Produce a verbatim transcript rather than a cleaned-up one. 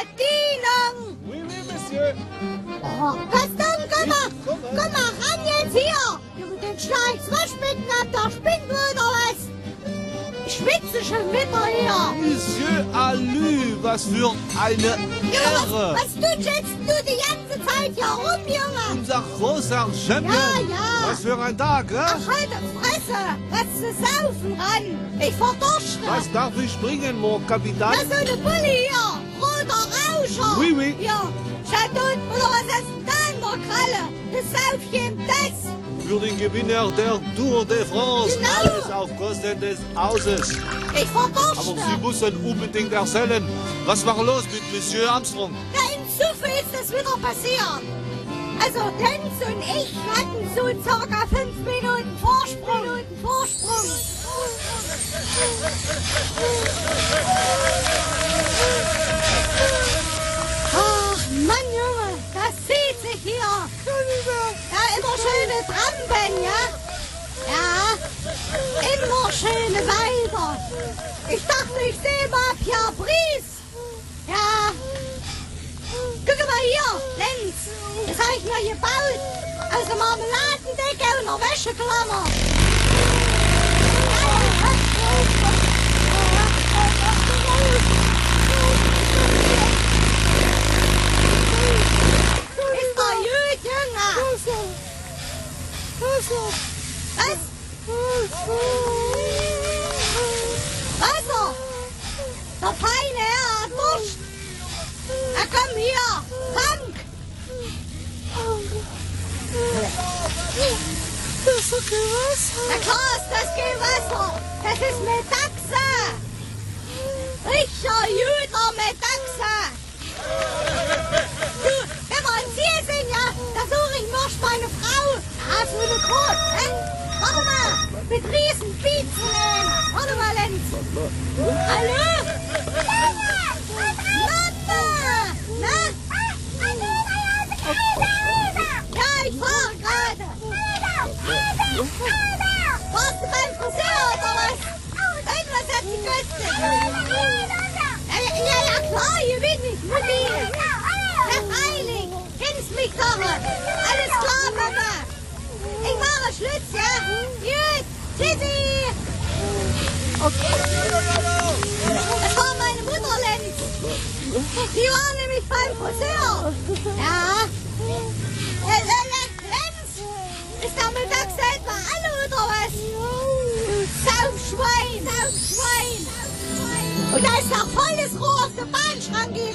Bedienung! Oui, oui, Monsieur. Oh, Gaston, komm mal! Komm mal ran jetzt hier! Den Schleichs Waschbecken ab der Spindel oder was? Ich schwitze schon wieder hier! Monsieur Alü, was für eine Was, Ehre. was tut jetzt du die ganze Zeit hier rum, Junge? Unser großer Champion. Ja, ja. Was für ein Tag, hä? Ach, halt die Fresse! Was zu saufen ran! Ich verdurste! Was darf ich bringen, mon Kapitän? Das ist so eine Bulle hier! Roter Rauscher! Oui, oui. Ja, Chateau, oder was ist denn da in der Kralle? Das Saufchen, das! Für den Gewinner der Tour de France. Genau. Alles auf Kosten des Hauses. Ich verdurste! Aber Sie müssen unbedingt erzählen, was war los mit Monsieur Armstrong? Ja, im Zufall ist das wieder passiert. Also, Lenz und ich hatten so circa fünf Minuten Vorsprung. Minuten Vorsprung. Ach, Mann, Junge, das zieht sich hier. Ja, immer schöne Trampen, ja? Ja, immer schöne Weiber. Ich dachte, ich sehe mal Pierre Brice. Ja. Guck mal hier, Lenz. Das habe ich mir gebaut. Aus der Marmeladendecke und der Wäscheklammer. Ist doch gut, Junge. Was? Wasser. Der feine Herr hat Durst. Na komm hier, Frank! Das ist doch kein Wasser. Na klar ist das kein Wasser. Das ist Metaxe. Richtiger Jüder Metaxe. Du, wenn wir uns hier sind, ja, da suche ich noch meine Frau. Da hast du eine Kot, ne? Warte mal, mit riesen Pizzen, ey. Warte mal, Lenz. Hallo? Mama! Na? Ja, ich fahr gerade. Warst du beim Friseur oder was? Und was hat die gekostet? Ja, ja, ja, klar, hier bin ich, Mutti. Herr Freiling, kennst mich doch. Alles klar, Papa. Ich mache Schluss, ja? Gut, tschüssi. Das war meine Mutter, Lenz. Die war nämlich beim Friseur. Ja. Äh, äh, Lenz, ist der Mittags etwa alle oder was? Saufschwein, Saufschwein. Und da ist noch volles Rohr auf der Bahnschranke.